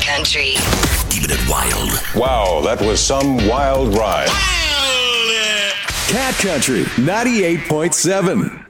Country. Keeping it wild. Wow, that was some wild ride. Cat Country 98.7.